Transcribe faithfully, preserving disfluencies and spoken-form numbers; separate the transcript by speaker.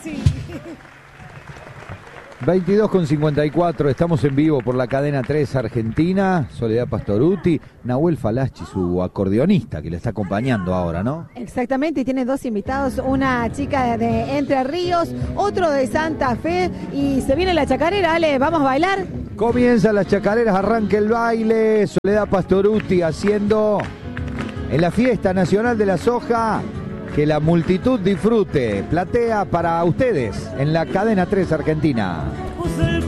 Speaker 1: sí.
Speaker 2: veintidós con cincuenta y cuatro, estamos en vivo por la cadena tres Argentina. Soledad Pastorutti, Nahuel Falachi, su acordeonista que le está acompañando ahora, ¿no?
Speaker 1: Exactamente, y tiene dos invitados, una chica de Entre Ríos, otro de Santa Fe, y se viene la chacarera, Ale, ¿vamos a bailar?
Speaker 2: Comienzan las chacareras, arranca el baile. Soledad Pastorutti haciendo en la fiesta nacional de la soja. Que la multitud disfrute. Platea para ustedes en la cadena tres Argentina.